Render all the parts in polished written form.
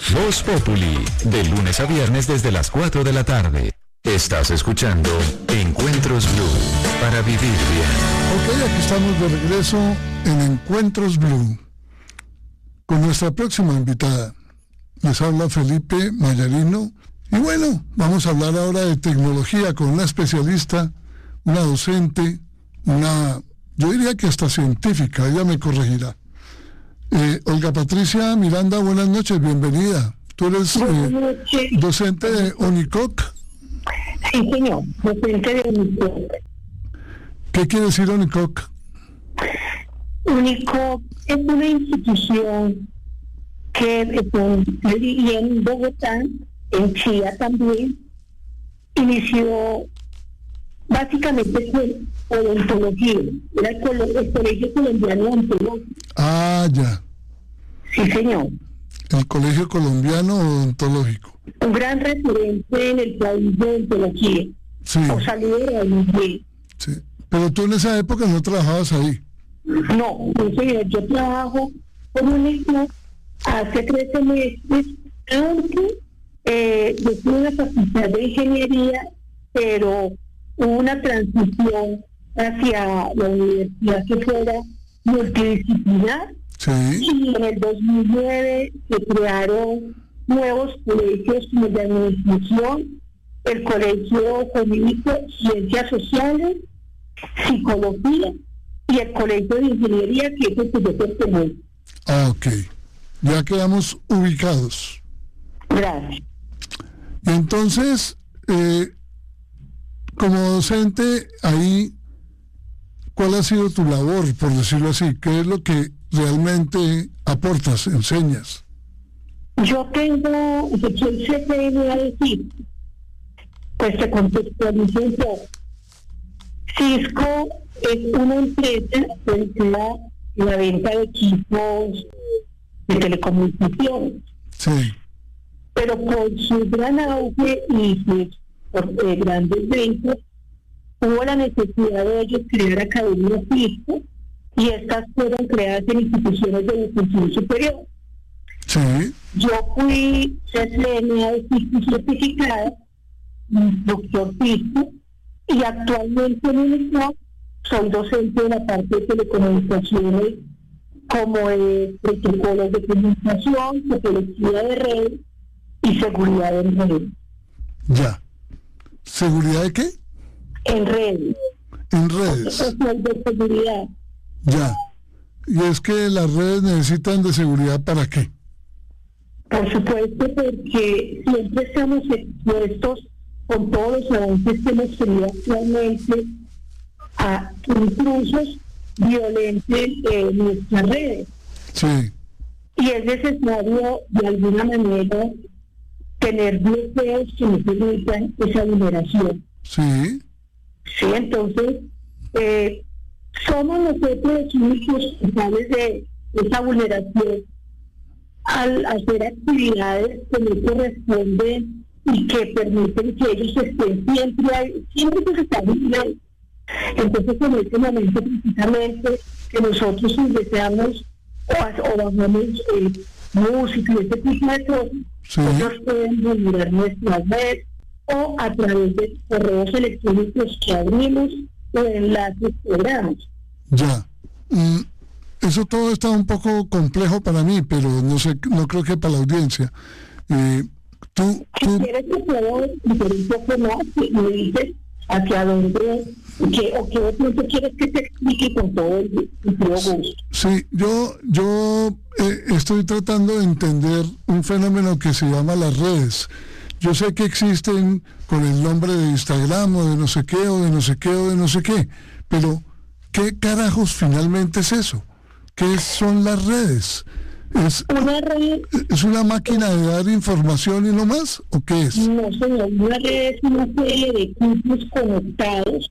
Voz Populi, de lunes a viernes desde las 4 de la tarde. Estás escuchando Encuentros Blue, para vivir bien. Ok, aquí estamos de regreso en Encuentros Blue, con nuestra próxima invitada. Les habla Felipe Mayarino. Y bueno, vamos a hablar ahora de tecnología con una especialista, una docente, yo diría que hasta científica, ella me corregirá. Olga Patricia Miranda, buenas noches, bienvenida. Tú eres docente de ONICOC. Sí, señor, docente de ONICOC. ¿Qué quiere decir ONICOC? ONICOC es una institución que en Bogotá, en Chía también, inició básicamente con odontología. Era el Colegio Colombiano de Odontología. Ah, ya. Sí, señor. El Colegio Colombiano Odontológico. Un gran referente en el país de odontología. Sí. O salido de ahí. Sí. Pero tú en esa época no trabajabas ahí. No, señor, yo trabajo con ONICOC hace 13 meses, aunque yo tuve una facultad de ingeniería, pero hubo una transición hacia la universidad que fuera multidisciplinar. Sí. Y en el 2009 se crearon nuevos colegios como el de administración, el colegio jurídico, ciencias sociales, psicología y el colegio de ingeniería, que es el que yo pertenezco. Ah, ok. Ya quedamos ubicados. Gracias. Y entonces, como docente, ahí, ¿cuál ha sido tu labor, por decirlo así? ¿Qué es lo que realmente aportas, enseñas? Yo soy CCN a decir, pues te contextualizo un poco. Cisco es una empresa dedicada a la venta de equipos de telecomunicaciones. Sí. Pero por su gran auge y por grandes ventas, hubo la necesidad de ellos crear academias Cisco, y estas fueron creadas en instituciones de educación superior. Sí. Yo fui CCNA de Cisco certificada, doctor Cisco, y actualmente en UNICOC soy docente de la parte de telecomunicaciones, como protocolos de comunicación, topología de red y seguridad en red. Ya. ¿Seguridad de qué? En redes. En redes. Social de seguridad. Ya. Y es que las redes necesitan de seguridad, ¿para qué? Por supuesto, porque siempre estamos expuestos con todos los avances que hemos tenido actualmente a intrusos violentos en nuestras redes. Sí. Y es necesario, de alguna manera, tener bloqueos que nos permitan esa vulneración. Sí. Sí, entonces, somos nosotros los únicos responsables de esa vulneración al hacer actividades que no corresponden y que permiten que ellos estén siempre que se están vigilando. Entonces, en este momento, precisamente, que nosotros ingresamos o bajamos música y este tipo de cosas, Sí. ellos pueden vulnerar nuestras redes o a través de correos electrónicos que abrimos o enlaces que damos. Ya. Eso todo está un poco complejo para mí, pero no creo que para la audiencia. Si quieres que puedo explicar un poco más, me dices hacia dónde, o qué de pronto quieres que te explique con todo el gusto. Sí, yo estoy tratando de entender un fenómeno que se llama las redes. Yo sé que existen con el nombre de Instagram o de no sé qué, o de no sé qué, o de no sé qué, pero ¿qué carajos finalmente es eso? ¿Qué son las redes? Una red ¿Es una máquina de dar información y no más? ¿O qué es? No, señor, una red es una serie de equipos conectados.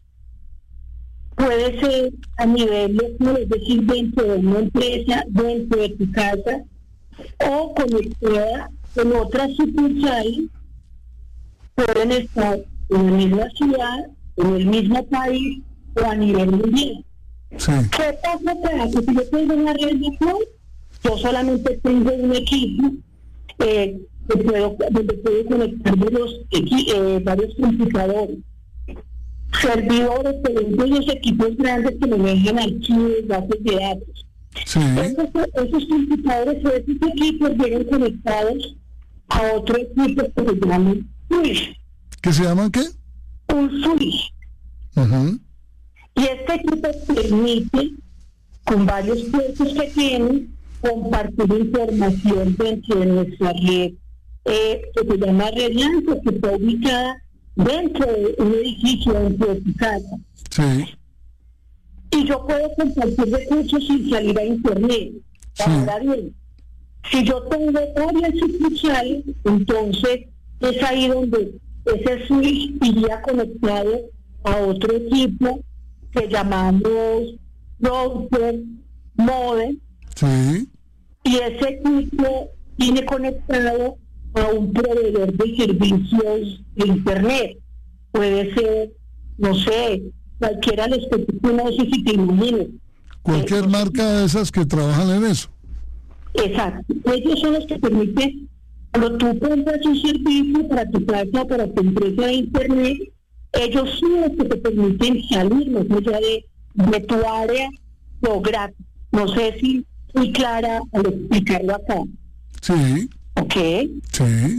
Puede ser a nivel local, es decir, dentro de una empresa, dentro de tu casa, o conectada con otras sucursales. Pueden estar en la misma ciudad, en el mismo país o a nivel mundial. Sí. ¿Qué pasa para que si yo tengo una red local? Yo solamente tengo un equipo donde puedo conectar varios computadores, servidores, los equipos grandes que manejan archivos, bases de datos. Sí. Esos computadores o esos equipos vienen conectados a otro equipo que se llama switch. ¿Qué se llaman qué? Un switch. Uh-huh. Y este equipo permite, con varios puertos que tiene, compartir información dentro de nuestra red, que se llama red LAN, que está ubicada dentro de un edificio, dentro de tu casa. Sí. Y yo puedo compartir recursos sin salir a internet. Sí. Ahora bien, si yo tengo varias sucursales, entonces es ahí donde ese switch iría conectado a otro equipo que llamamos router, modem, Sí. y ese equipo viene conectado a un proveedor de servicios de internet. Puede ser, no sé, cualquiera de los que tú conoces y te imagines. Cualquier marca de esas que trabajan en eso. Exacto. Ellos son los que permiten, cuando tú compras un servicio para tu casa o para tu empresa de internet, ellos son los que te permiten salir más allá de tu área geográfica. No sé si muy clara al explicarlo acá. Sí. ¿Ok? Sí.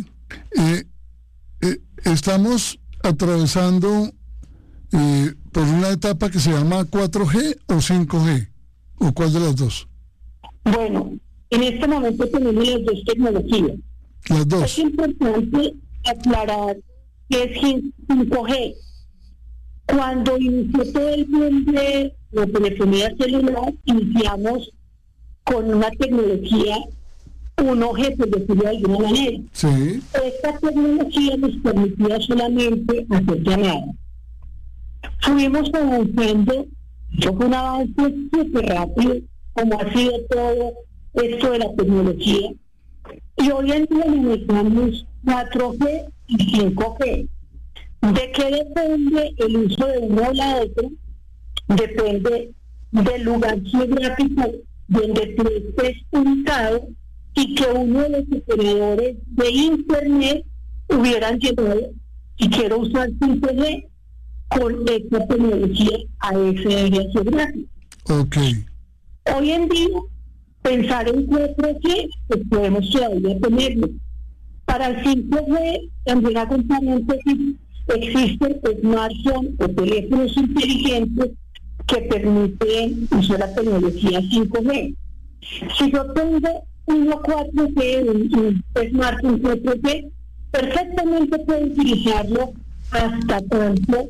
Estamos atravesando por una etapa que se llama 4G o 5G. ¿O cuál de las dos? Bueno, en este momento tenemos las dos tecnologías. Las dos. Es importante aclarar que es 5G. Cuando inició todo el boom de la telefonía celular, iniciamos con una tecnología 1G, por decirlo de alguna manera. Sí. Esta tecnología nos permitía solamente hacer llamadas. Fuimos avanzando, fue un avance súper rápido, como ha sido todo esto de la tecnología. Y hoy en día manejamos 4G y 5G. ¿De qué depende el uso de uno o la otra? Depende del lugar geográfico donde tú estés ubicado y que uno de los operadores de internet hubieran llegado, si quiero usar 5G, con esta tecnología a ese área geográfica. Ok. Hoy en día, pensar en 4G, pues podemos todavía tenerlo. Para el 5G, también acompañantes existen smartphones o teléfonos inteligentes que permiten usar la tecnología 5G. Si yo tengo uno 4G, un smartphone 4G, perfectamente puedo utilizarlo hasta tanto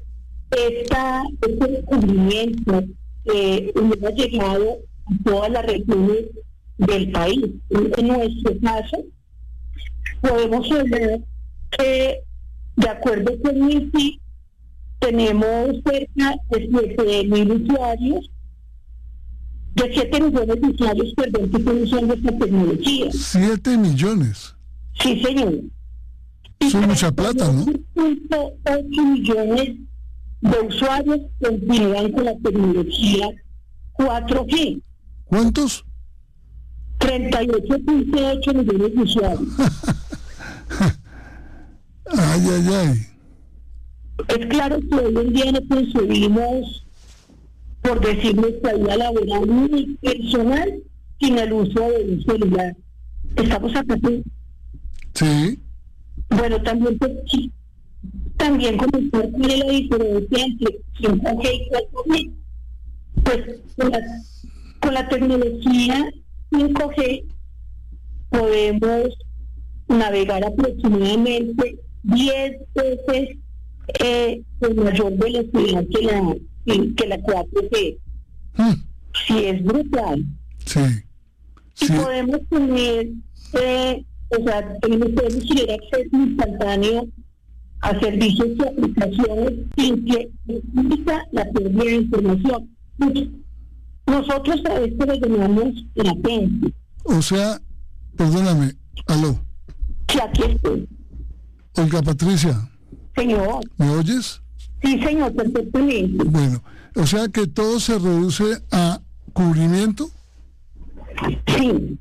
este descubrimiento hubiera llegado a todas las regiones del país. En nuestro caso, podemos hablar que, de acuerdo con MIPI, tenemos cerca de 7.000 usuarios, de 7 millones de usuarios, perdón, que están usando esta tecnología. 7 millones. Sí, señor. Son mucha plata, ¿no? 1.8 millones de usuarios continúan con la tecnología 4G. ¿Cuántos? 38.8 millones de usuarios. Ay, ay, ay. Es claro que hoy en día no concebimos, por decir, nuestra vida laboral ni personal sin el uso de un celular. ¿Estamos acá? Sí. Bueno, también, pues, sí, también comentar cuál es la diferencia entre 5G y 4G. Pues con la tecnología 5G podemos navegar aproximadamente 10 veces con mayor velocidad que la 4G. Sí, es brutal. Sí. Y Sí. podemos tener, podemos tener acceso instantáneo a servicios y aplicaciones sin que exista la pérdida de información. Nosotros a esto le llamamos latencia. O sea, perdóname, aló. Que aquí estoy. Olga Patricia, Señor. ¿me oyes? Sí, señor, perfectamente. Bueno, o sea que todo se reduce a cubrimiento. Sí.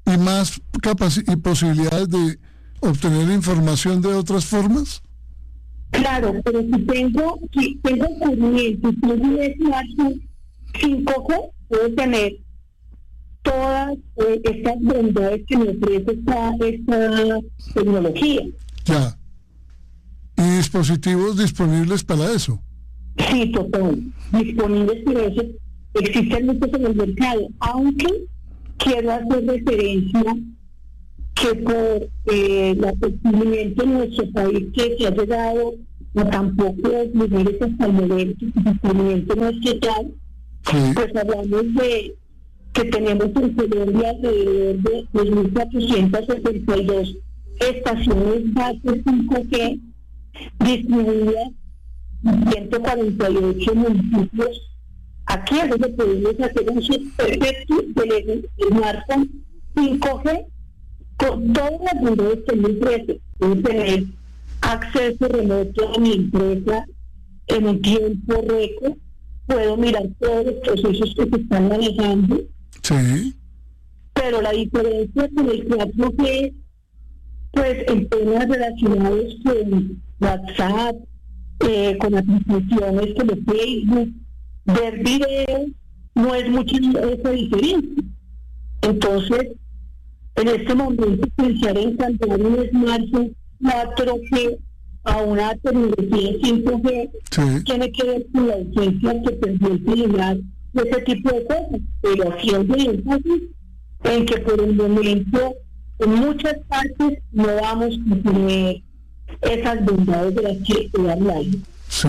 y más y posibilidades de obtener información de otras formas. Claro, pero si tengo cubrimiento, si tengo un smartphone 5G, puedo tener todas estas bondades que me ofrece esta tecnología. Ya. ¿Y dispositivos disponibles para eso? Sí, total. Disponibles para eso. Existen muchos en el mercado, aunque quiero hacer referencia que por el acostumbramiento en nuestro país que se ha llegado a tan pocos lugares hasta el momento, el acostumbramiento no es que tal, pues hablamos de que tenemos en Colombia alrededor de 2.472 estaciones bases 5G distribuidas en 148 municipios. Aquí es donde podemos hacer un uso perfecto del smartphone 5G con todas las bondades que me ofrece. Puedo tener acceso remoto a mi empresa en un tiempo récord, puedo mirar todos los procesos que se están manejando. Sí. Pero la diferencia con el 4G, pues en temas relacionados con WhatsApp, con aplicaciones como Facebook, ver videos, no es mucha esa diferencia. Entonces, en este momento, pensar en cambiar un smartphone 4G a una tecnología 5G tiene que ver con la ausencia que permite llegar de ese tipo de cosas, pero haciendo énfasis en que por el momento en muchas partes no vamos a tener esas bondades de las que estoy hablando. Sí.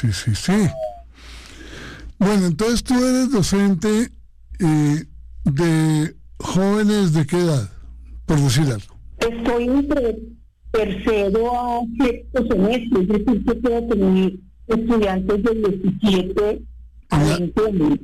Bueno, entonces tú eres docente de jóvenes de qué edad, por decir algo. Estoy entre tercero a sexto semestre, es decir, que puedo tener estudiantes de 17 a 20 años.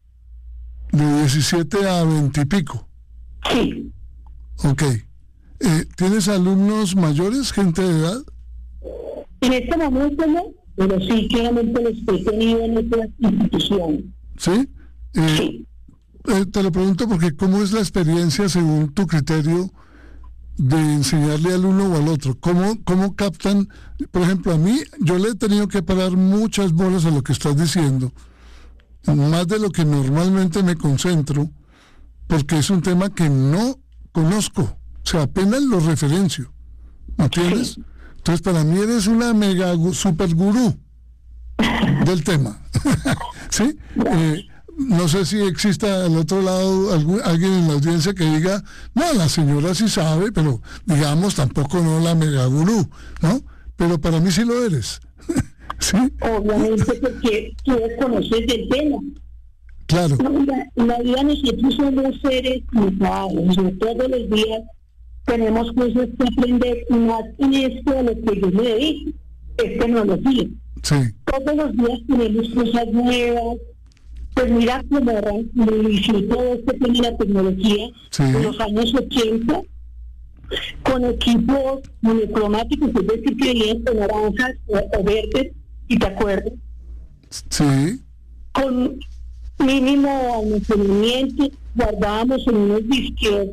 De 17 a 20 y pico. Sí. Ok. ¿Tienes alumnos mayores, gente de edad? En este momento no, pero sí, claramente los he tenido en otras instituciones. ¿Sí? Sí. Te lo pregunto porque ¿cómo es la experiencia según tu criterio de enseñarle al uno o al otro? ¿Cómo captan? Por ejemplo, a mí, yo le he tenido que parar muchas bolas a lo que estás diciendo, más de lo que normalmente me concentro, porque es un tema que no conozco, o sea, apenas lo referencio, ¿me entiendes? Sí. Entonces, para mí eres una mega super gurú del tema, ¿sí? No sé si exista al otro lado alguien en la audiencia que diga, no, la señora sí sabe, pero digamos tampoco no la mega gurú, ¿no? Pero para mí sí lo eres. ¿Sí? Obviamente porque tú desconoces del tema. Claro. En la vida nosotros somos seres limitados, todos los días tenemos cosas que aprender, y más en esto a lo que yo me dedico, es tecnología. Sí. Todos los días tenemos cosas nuevas. Pues mira cómo inició todo este tema de la tecnología en los años 80 con equipos monocromáticos, es decir, que venían con naranjas o verdes, si te acuerdas. Sí. Con mínimo almacenamiento, guardábamos en unos disquetes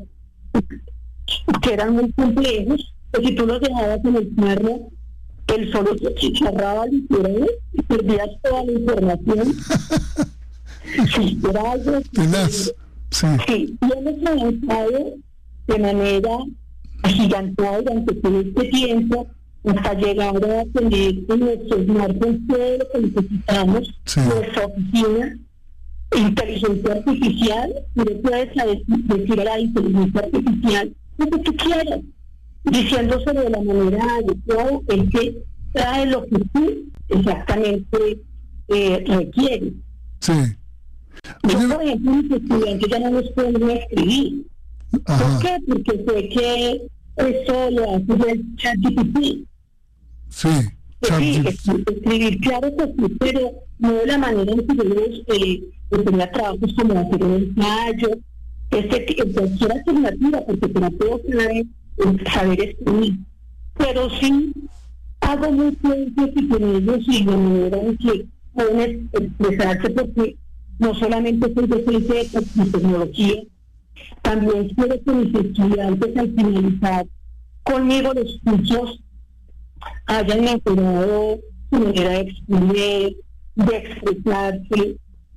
que eran muy complejos, pues si tú los dejabas en el carro, el solo se chicharraba literal y perdías toda la información. Sí, era algo sí, y hemos avanzado de manera agigantada durante todo este tiempo hasta llegar a tener en nuestros smartphones todo lo que necesitamos, nuestra oficina, inteligencia artificial, y le puedes decir a la inteligencia artificial lo que tú quieras, diciéndoselo de la manera adecuada, el que trae lo que tú exactamente requieres. Sí. Yo, por ejemplo, mis estudiantes ya no los pueden escribir. ¿Por qué? Porque sé que eso lo hace el ChatGPT. Sí. Escribir, claro que sí, pero no de la manera en que yo tenía trabajos como hacer un ensayo, cualquier alternativa, porque te la puedo saber escribir. Pero sí hago mucho énfasis con ellos y la manera en que pueden expresarse, porque no solamente soy docente de tecnología, También quiero que mis estudiantes al finalizar conmigo los cursos hayan mejorado su manera de exponer, de expresarse,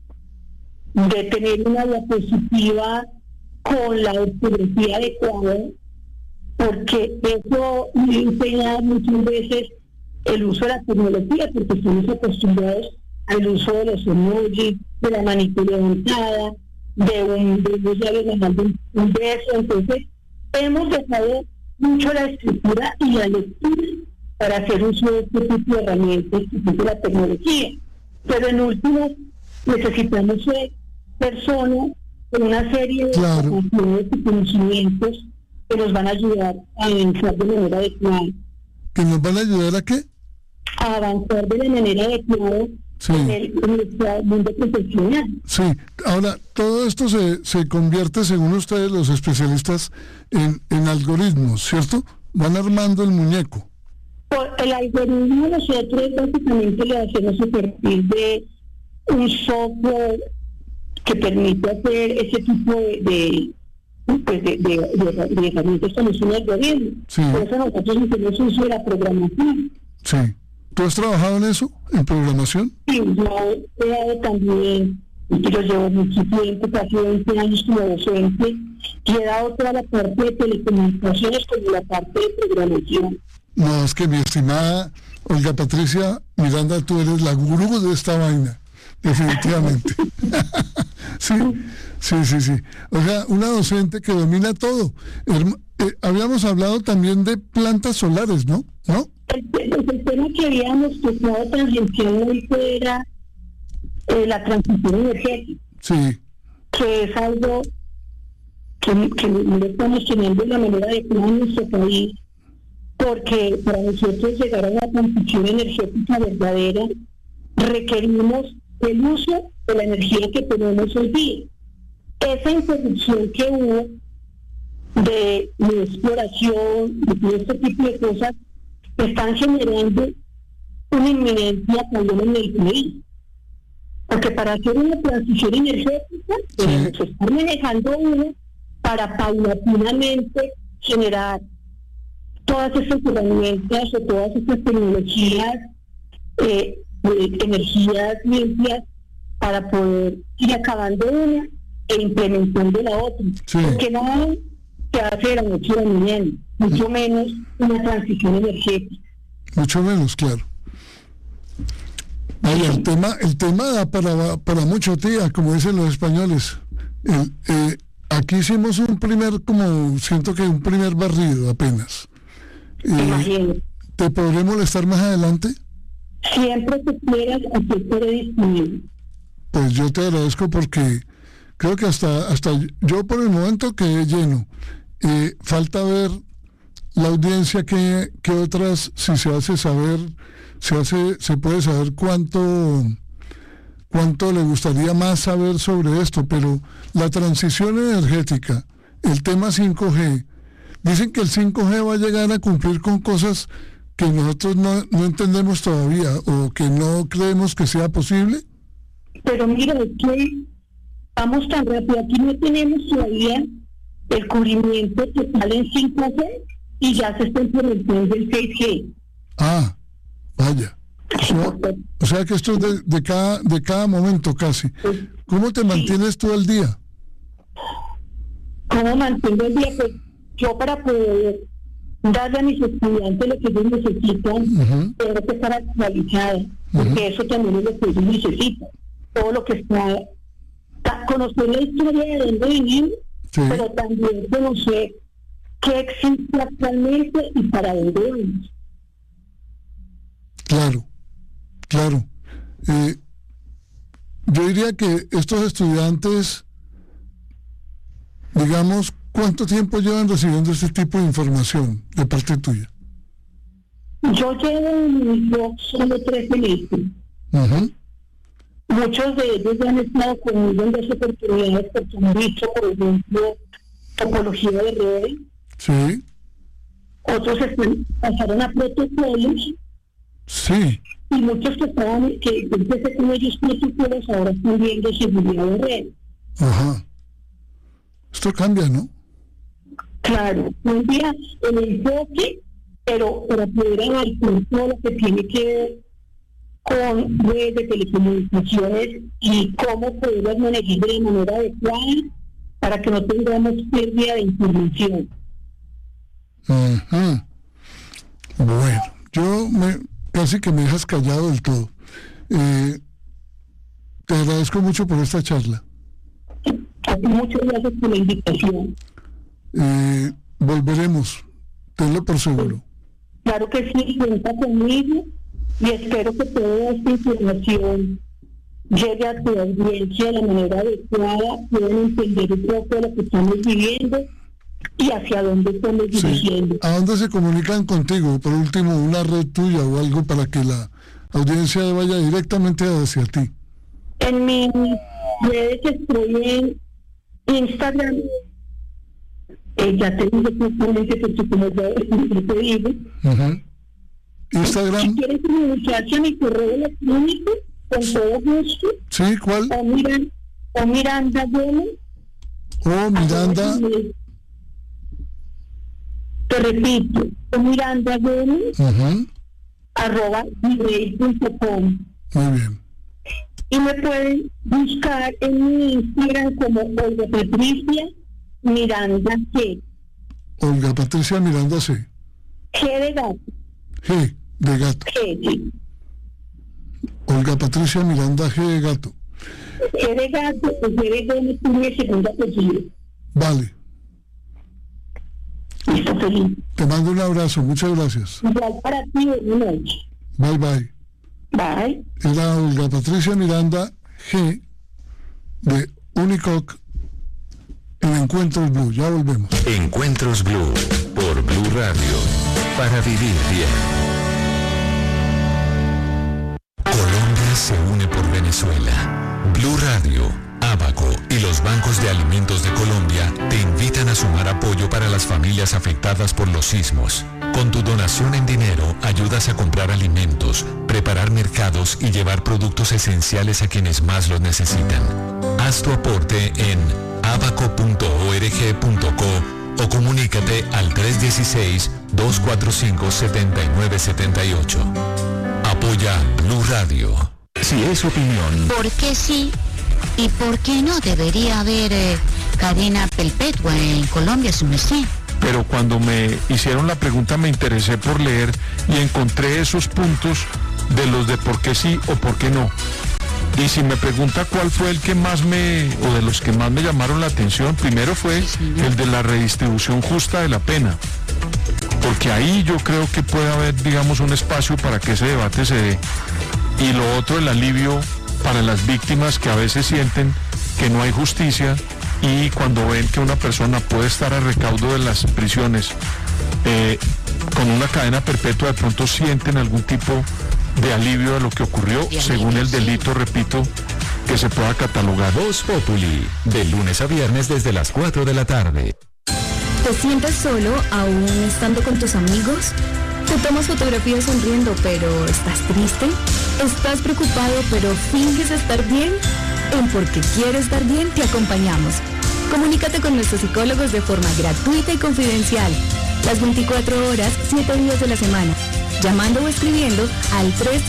de tener una diapositiva con la ortografía adecuada, porque eso me enseña muchas veces el uso de la tecnología, porque estamos acostumbrados al uso de los emojis, de la manito levantada, de un beso. Entonces hemos dejado mucho la escritura y la lectura para hacer uso de este tipo de herramientas de la tecnología, pero en último necesitamos ser personas con una serie de capacidades y conocimientos que nos van a ayudar a avanzar de manera adecuada. ¿Que nos van a ayudar a qué? A avanzar de la manera adecuada en nuestro mundo profesional. Sí, ahora todo esto se convierte, según ustedes los especialistas, en algoritmos, ¿cierto? Van armando el muñeco. Por el algoritmo nosotros básicamente le hacemos el perfil de un software que permite hacer ese tipo de herramientas como es un algoritmo. Sí. Por eso nosotros hacemos uso de la programación. Sí. ¿Tú has trabajado en eso, en programación? Sí, yo he dado también, yo llevo mucho tiempo, casi 20 años como docente, y he dado toda la parte de telecomunicaciones como la parte de programación. No, es que mi estimada Olga Patricia Miranda, tú eres la gurú de esta vaina, definitivamente. Sí. O sea, una docente que domina todo. Habíamos hablado también de plantas solares, ¿no? El tema que habíamos tocado tangencialmente era la transición energética. Sí. Que es algo que no estamos teniendo de la manera adecuada en nuestro país, porque para nosotros llegar a una transición energética verdadera requerimos el uso de la energía que tenemos hoy día. Esa interrupción que hubo de exploración, de todo este tipo de cosas, están generando una inminente apagón en el país. Porque para hacer una transición energética, debemos estar manejando uno para paulatinamente generar todas estas herramientas o todas estas tecnologías, energías limpias, para poder ir acabando una e implementando la otra. Sí. Porque no se hace de la noche a la mañana, mucho menos una transición energética. Mucho menos, claro. Vaya, el tema da para mucho, tía, como dicen los españoles. Aquí hicimos siento que un primer barrido apenas. ¿Te podré molestar más adelante? Siempre que quieras, aquí estaré disponible. Pues yo te agradezco porque creo que hasta yo por el momento quedé lleno. Falta ver la audiencia que otras, si se hace saber, se puede saber cuánto le gustaría más saber sobre esto, pero la transición energética, el tema 5G, dicen que el 5G va a llegar a cumplir con cosas que nosotros no entendemos todavía o que no creemos que sea posible. Pero mira, es que vamos tan rápido, aquí no tenemos todavía el cubrimiento total en 5G y ya se está implementando el 6G. Ah, vaya. O sea que esto es de cada momento casi. ¿Cómo te mantienes tú al día? ¿Cómo mantengo el día? Pues yo, para poder darle a mis estudiantes lo que ellos necesitan, tengo que estar actualizada, porque eso también es lo que ellos necesitan. Todo lo que está, conocer la historia de dónde venimos, pero también conocer qué existe actualmente y para dónde vamos. Claro. Yo diría que estos estudiantes, digamos, ¿cuánto tiempo llevan recibiendo este tipo de información de parte tuya? Yo llevo solo 3 semestres. Muchos de ellos ya han estado conmigo en 2 oportunidades porque han visto, por ejemplo, topología de redes. Sí. Otros pasaron a protocolos. Sí. Y muchos que empecé con ellos protocolos ahora están viendo seguridad de red. Ajá. Esto cambia, ¿no? Claro, cambia el enfoque, pero para poder abarcar todo lo que tiene que ver con redes de telecomunicaciones y cómo poderlas manejar de manera adecuada para que no tengamos pérdida de información. Uh-huh. Bueno, casi que me dejas callado del todo. Te agradezco mucho por esta charla. A ti muchas gracias por la invitación. Volveremos, tenlo por seguro. Claro que sí, cuenta conmigo y espero que toda esta información llegue a tu audiencia de la manera adecuada, puedan entender un poco lo que estamos viviendo y hacia dónde estamos dirigiendo. ¿A dónde se comunican contigo? Por último, una red tuya o algo para que la audiencia vaya directamente hacia ti. En mis redes estoy en Instagram. Ya tengo justamente porque como ya te digo. Uh-huh. Instagram. Si quieren comunicarse a mi correo electrónico, con todo gusto. Sí, ¿cuál? O Miranda Gómez. O Miranda. Te repito, o Miranda Gómez. Uh-huh. @gmail.com. Muy bien. Y me pueden buscar en mi Instagram como Olga Patricia Miranda G. Olga Patricia Miranda C. G de gato. G de gato. G, sí. Olga Patricia Miranda G de gato. G de gato, pues G de Gómez es mi segunda apellido. Vale. Listo, feliz. Te mando un abrazo, muchas gracias. Igual para ti, buenas noches. Bye, bye. Bye. Era Olga Patricia Miranda G de Unicoc en Encuentros Blue. Ya volvemos. Encuentros Blue por Blue Radio, para vivir bien. Colombia se une por Venezuela. Blue Radio, Abaco y los bancos de alimentos de Colombia te invitan a sumar apoyo para las familias afectadas por los sismos. Con tu donación en dinero ayudas a comprar alimentos, preparar mercados y llevar productos esenciales a quienes más los necesitan. Haz tu aporte en abaco.org.co o comunícate al 316-245-7978. Apoya Blue Radio. Si es opinión. ¿Por qué sí y por qué no debería haber cadena perpetua en Colombia, su merced? Pero cuando me hicieron la pregunta me interesé por leer y encontré esos puntos de los de por qué sí o por qué no. Y si me pregunta cuál fue el que más o de los que más me llamaron la atención, primero fue el de la redistribución justa de la pena. Porque ahí yo creo que puede haber, digamos, un espacio para que ese debate se dé. Y lo otro, el alivio para las víctimas que a veces sienten que no hay justicia y cuando ven que una persona puede estar a recaudo de las prisiones con una cadena perpetua, de pronto sienten algún tipo de alivio de lo que ocurrió, según el delito, repito, que se pueda catalogar. Voz Populi, de lunes a viernes desde las 4 de la tarde. ¿Te sientes solo aún estando con tus amigos? ¿Te tomas fotografías sonriendo pero estás triste? ¿Estás preocupado pero finges estar bien? En Porque Quiero Estar Bien te acompañamos. Comunícate con nuestros psicólogos de forma gratuita y confidencial, las 24 horas, 7 días de la semana, llamando o escribiendo al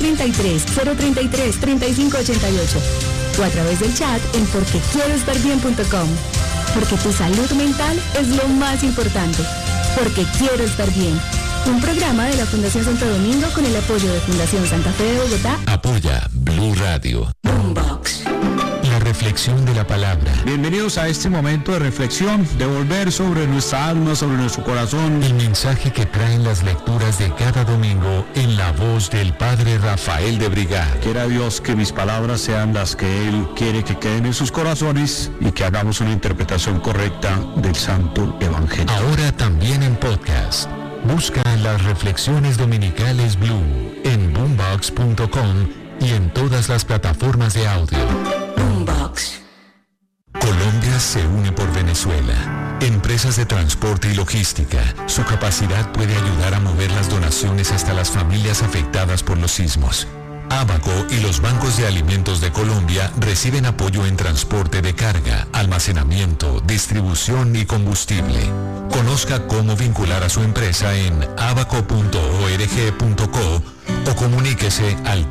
333-033-3588 o a través del chat en porquequieroestarbien.com. Porque tu salud mental es lo más importante. Porque Quiero Estar Bien. Un programa de la Fundación Santo Domingo con el apoyo de Fundación Santa Fe de Bogotá. Apoya Blue Radio. Boombox. La reflexión de la palabra. Bienvenidos a este momento de reflexión, de volver sobre nuestra alma, sobre nuestro corazón. El mensaje que traen las lecturas de cada domingo en la voz del Padre Rafael de Brigad. Quiera Dios que mis palabras sean las que Él quiere que queden en sus corazones y que hagamos una interpretación correcta del Santo Evangelio. Ahora también en podcast. Busca las reflexiones dominicales Blue en boombox.com y en todas las plataformas de audio. Boombox. Colombia se une por Venezuela. Empresas de transporte y logística. Su capacidad puede ayudar a mover las donaciones hasta las familias afectadas por los sismos. Abaco y los bancos de alimentos de Colombia reciben apoyo en transporte de carga, almacenamiento, distribución y combustible. Conozca cómo vincular a su empresa en abaco.org.co o comuníquese al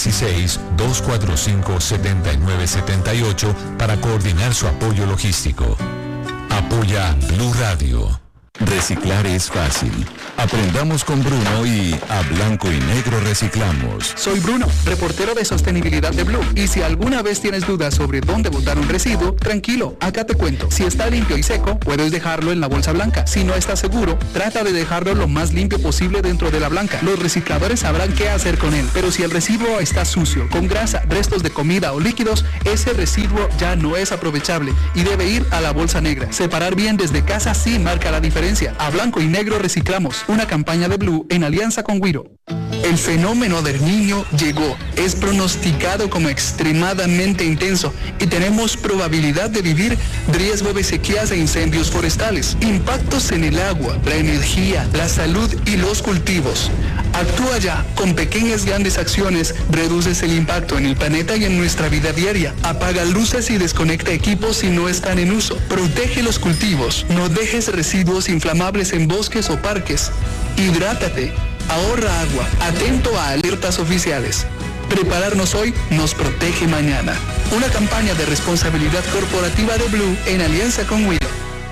316-245-7978 para coordinar su apoyo logístico. Apoya Blue Radio. Reciclar es fácil. Aprendamos con Bruno y a blanco y negro reciclamos. Soy Bruno, reportero de sostenibilidad de Blue. Y si alguna vez tienes dudas sobre dónde botar un residuo, tranquilo, acá te cuento. Si está limpio y seco, puedes dejarlo en la bolsa blanca. Si no estás seguro, trata de dejarlo lo más limpio posible dentro de la blanca. Los recicladores sabrán qué hacer con él. Pero si el residuo está sucio, con grasa, restos de comida o líquidos, ese residuo ya no es aprovechable y debe ir a la bolsa negra. Separar bien desde casa sí marca la diferencia. A blanco y negro reciclamos. Una campaña de Blue en alianza con Wiro. El fenómeno del Niño llegó. Es pronosticado como extremadamente intenso y tenemos probabilidad de vivir riesgo de sequías e incendios forestales, impactos en el agua, la energía, la salud y los cultivos. Actúa ya. Con pequeñas grandes acciones reduces el impacto en el planeta y en nuestra vida diaria. Apaga luces y desconecta equipos si no están en uso. Protege los cultivos. No dejes residuos inflamables en bosques o parques. Hidrátate. Ahorra agua. Atento a alertas oficiales. Prepararnos hoy nos protege mañana. Una campaña de responsabilidad corporativa de Blue en alianza con Wiro.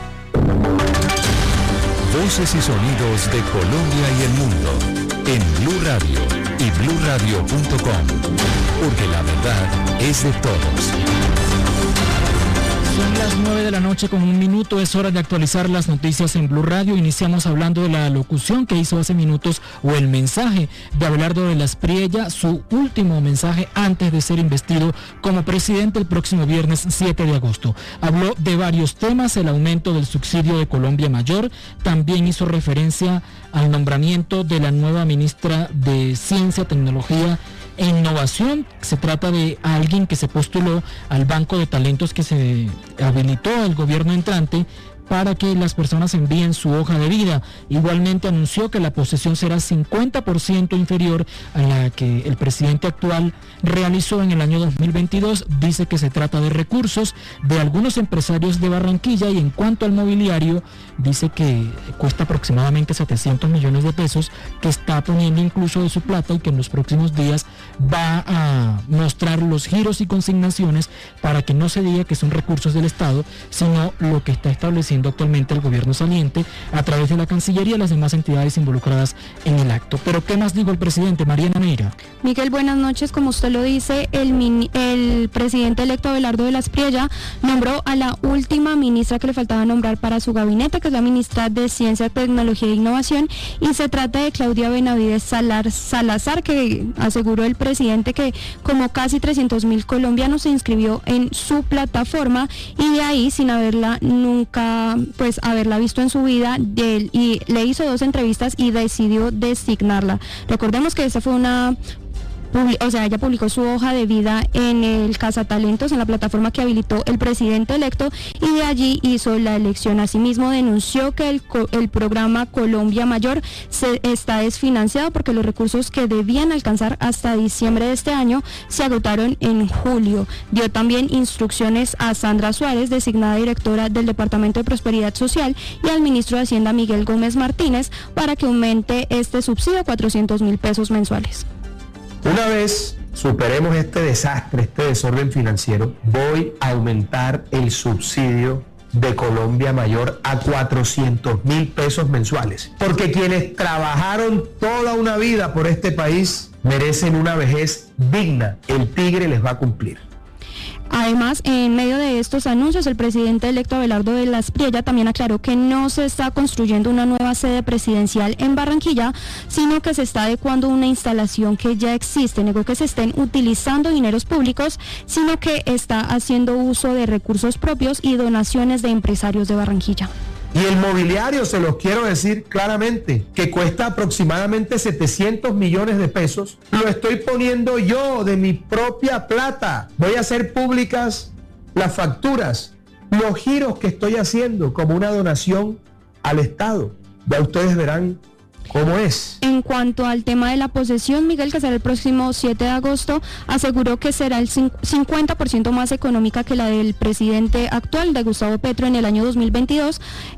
Voces y sonidos de Colombia y el mundo en Blue Radio y bluradio.com, porque la verdad es de todos. Son las 9 de la noche con 1 minuto, es hora de actualizar las noticias en Blue Radio. Iniciamos hablando de la locución que hizo hace minutos, o el mensaje de Abelardo de las Priella, su último mensaje antes de ser investido como presidente el próximo viernes 7 de agosto. Habló de varios temas, el aumento del subsidio de Colombia Mayor, también hizo referencia al nombramiento de la nueva ministra de Ciencia, Tecnología e Innovación. Se trata de alguien que se postuló al banco de talentos que se habilitó el gobierno entrante para que las personas envíen su hoja de vida. Igualmente anunció que la posesión será 50% inferior a la que el presidente actual realizó en el año 2022. Dice que se trata de recursos de algunos empresarios de Barranquilla, y en cuanto al mobiliario, dice que cuesta aproximadamente 700 millones de pesos, que está poniendo incluso de su plata, y que en los próximos días va a mostrar los giros y consignaciones para que no se diga que son recursos del Estado, sino lo que está estableciendo actualmente el gobierno saliente a través de la Cancillería y las demás entidades involucradas en el acto. Pero ¿qué más dijo el presidente? Mariana Neira. Miguel, buenas noches. Como usted lo dice, el presidente electo Abelardo de las Priella nombró a la última ministra que le faltaba nombrar para su gabinete, que es la ministra de Ciencia, Tecnología e Innovación, y se trata de Claudia Benavides Salazar, que aseguró el presidente que como casi 300.000 colombianos se inscribió en su plataforma, y de ahí, sin haberla visto en su vida, y le hizo 2 entrevistas y decidió designarla. Recordemos que esta fue ella publicó su hoja de vida en el Cazatalentos, en la plataforma que habilitó el presidente electo, y de allí hizo la elección. Asimismo, denunció que el programa Colombia Mayor está desfinanciado porque los recursos que debían alcanzar hasta diciembre de este año se agotaron en julio. Dio también instrucciones a Sandra Suárez, designada directora del Departamento de Prosperidad Social, y al ministro de Hacienda, Miguel Gómez Martínez, para que aumente este subsidio a 400.000 pesos mensuales. Una vez superemos este desastre, este desorden financiero, voy a aumentar el subsidio de Colombia Mayor a 400.000 pesos mensuales. Porque quienes trabajaron toda una vida por este país merecen una vejez digna. El tigre les va a cumplir. Además, en medio de estos anuncios, el presidente electo Abelardo de las Priella también aclaró que no se está construyendo una nueva sede presidencial en Barranquilla, sino que se está adecuando una instalación que ya existe. Negó que se estén utilizando dineros públicos, sino que está haciendo uso de recursos propios y donaciones de empresarios de Barranquilla. Y el mobiliario, se los quiero decir claramente, que cuesta aproximadamente 700 millones de pesos, lo estoy poniendo yo de mi propia plata. Voy a hacer públicas las facturas, los giros que estoy haciendo como una donación al Estado. Ya ustedes verán ¿Cómo es? En cuanto al tema de la posesión, Miguel, que será el próximo 7 de agosto, aseguró que será el 50% más económica que la del presidente actual, de Gustavo Petro, en el año 2022,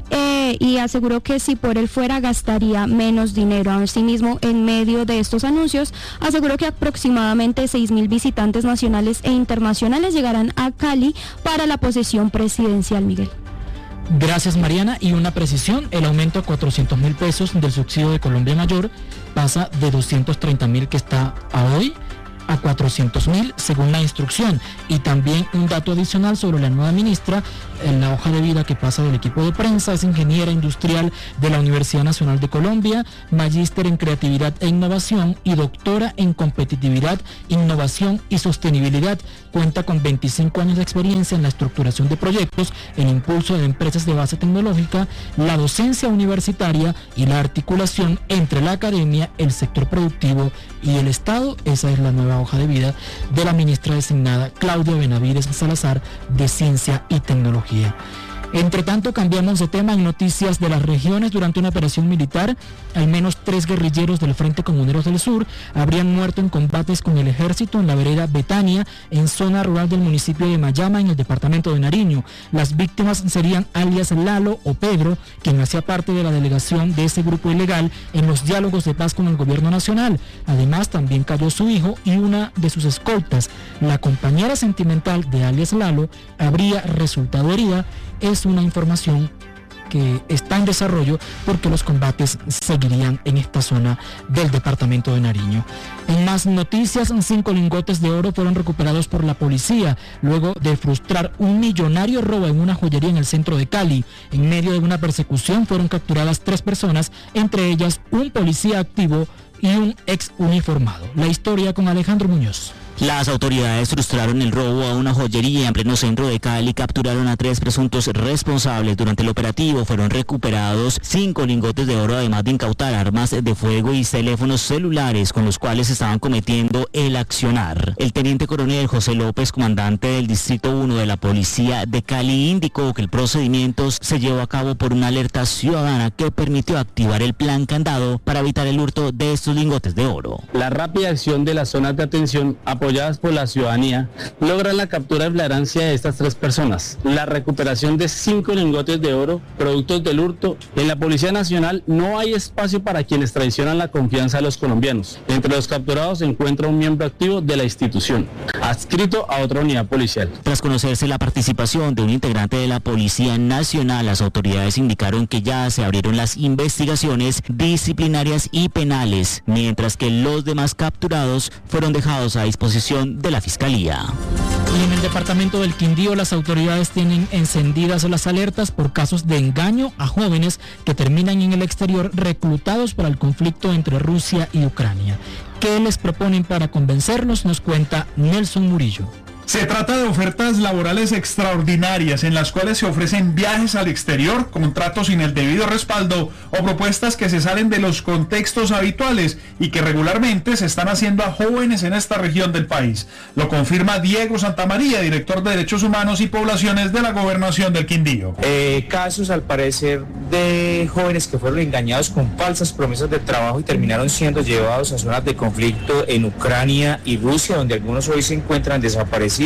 y aseguró que si por él fuera gastaría menos dinero. Asimismo, en medio de estos anuncios, aseguró que aproximadamente 6.000 visitantes nacionales e internacionales llegarán a Cali para la posesión presidencial, Miguel. Gracias, Mariana. Y una precisión, el aumento a 400.000 pesos del subsidio de Colombia Mayor pasa de 230.000 que está a hoy a 400.000 según la instrucción. Y también un dato adicional sobre la nueva ministra, en la hoja de vida que pasa del equipo de prensa, es ingeniera industrial de la Universidad Nacional de Colombia, magíster en creatividad e innovación y doctora en competitividad, innovación y sostenibilidad. Cuenta con 25 años de experiencia en la estructuración de proyectos, el impulso de empresas de base tecnológica, la docencia universitaria y la articulación entre la academia, el sector productivo y el Estado. Esa es la nueva hoja de vida de la ministra designada Claudia Benavides Salazar, de Ciencia y Tecnología. Entre tanto, cambiamos de tema en noticias de las regiones. Durante una operación militar, al menos 3 guerrilleros del Frente Comuneros del Sur habrían muerto en combates con el ejército en la vereda Betania, en zona rural del municipio de Mayama, en el departamento de Nariño. Las víctimas serían alias Lalo o Pedro, quien hacía parte de la delegación de ese grupo ilegal en los diálogos de paz con el gobierno nacional. Además, también cayó su hijo y una de sus escoltas. La compañera sentimental de alias Lalo habría resultado herida. Es una información que está en desarrollo porque los combates seguirían en esta zona del departamento de Nariño. En más noticias, 5 lingotes de oro fueron recuperados por la policía luego de frustrar un millonario robo en una joyería en el centro de Cali. En medio de una persecución fueron capturadas 3 personas, entre ellas un policía activo y un ex uniformado. La historia con Alejandro Muñoz. Las autoridades frustraron el robo a una joyería en pleno centro de Cali y capturaron a 3 presuntos responsables. Durante el operativo fueron recuperados 5 lingotes de oro, además de incautar armas de fuego y teléfonos celulares con los cuales estaban cometiendo el accionar. El teniente coronel José López, comandante del Distrito 1 de la Policía de Cali, indicó que el procedimiento se llevó a cabo por una alerta ciudadana que permitió activar el plan candado para evitar el hurto de estos lingotes de oro. La rápida acción de las zonas de atención apoyadas por la ciudadanía, logran la captura en flagrancia de estas 3 personas. La recuperación de 5 lingotes de oro, productos del hurto. En la Policía Nacional no hay espacio para quienes traicionan la confianza de los colombianos. Entre los capturados se encuentra un miembro activo de la institución, adscrito a otra unidad policial. Tras conocerse la participación de un integrante de la Policía Nacional, las autoridades indicaron que ya se abrieron las investigaciones disciplinarias y penales, mientras que los demás capturados fueron dejados a disposición de la Fiscalía. Y en el departamento del Quindío, las autoridades tienen encendidas las alertas por casos de engaño a jóvenes que terminan en el exterior reclutados para el conflicto entre Rusia y Ucrania. ¿Qué les proponen para convencerlos? Nos cuenta Nelson Murillo. Se trata de ofertas laborales extraordinarias en las cuales se ofrecen viajes al exterior, contratos sin el debido respaldo o propuestas que se salen de los contextos habituales y que regularmente se están haciendo a jóvenes en esta región del país. Lo confirma Diego Santamaría, director de Derechos Humanos y Poblaciones de la Gobernación del Quindío. Casos al parecer de jóvenes que fueron engañados con falsas promesas de trabajo y terminaron siendo llevados a zonas de conflicto en Ucrania y Rusia, donde algunos hoy se encuentran desaparecidos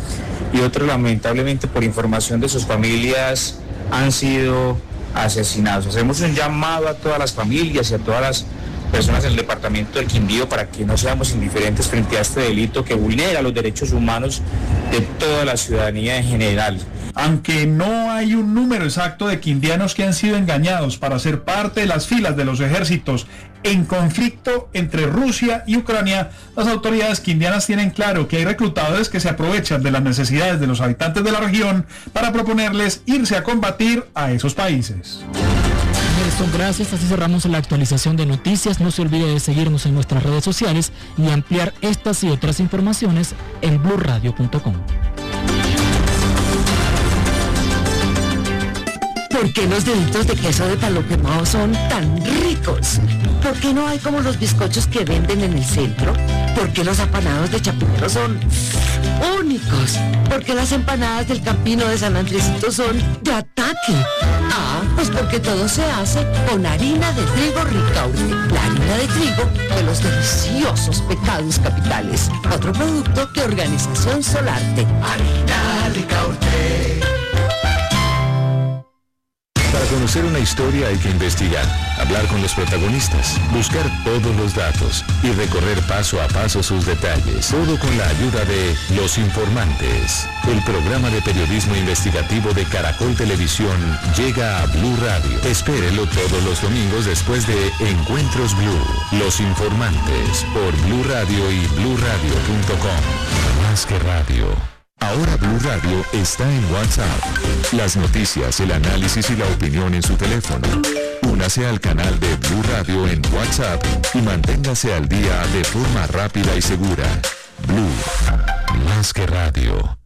y otros lamentablemente por información de sus familias han sido asesinados. Hacemos un llamado a todas las familias y a todas las personas del departamento del Quindío para que no seamos indiferentes frente a este delito que vulnera los derechos humanos de toda la ciudadanía en general. Aunque no hay un número exacto de quindianos que han sido engañados para ser parte de las filas de los ejércitos en conflicto entre Rusia y Ucrania, las autoridades quindianas tienen claro que hay reclutadores que se aprovechan de las necesidades de los habitantes de la región para proponerles irse a combatir a esos países. Nelson, gracias. Así cerramos la actualización de noticias. No se olvide de seguirnos en nuestras redes sociales y ampliar estas y otras informaciones en blurradio.com. ¿Por qué los deditos de queso de palo quemado son tan ricos? ¿Por ¿Por qué no hay como los bizcochos que venden en el centro? ¿Por qué los apanados de Chapinero son únicos? ¿Por qué las empanadas del Campino de San Andresito son de ataque? Pues porque todo se hace con harina de trigo Ricaurte, la harina de trigo de los deliciosos pecados capitales. Otro producto que Organización Solarte. Harina Ricaurte. Para conocer una historia hay que investigar, hablar con los protagonistas, buscar todos los datos y recorrer paso a paso sus detalles. Todo con la ayuda de Los Informantes. El programa de periodismo investigativo de Caracol Televisión llega a Blue Radio. Espérelo todos los domingos después de Encuentros Blue. Los Informantes por Blue Radio y BlueRadio.com. Más que radio. Ahora Blue Radio está en WhatsApp. Las noticias, el análisis y la opinión en su teléfono. Únase al canal de Blue Radio en WhatsApp y manténgase al día de forma rápida y segura. Blue, más que radio.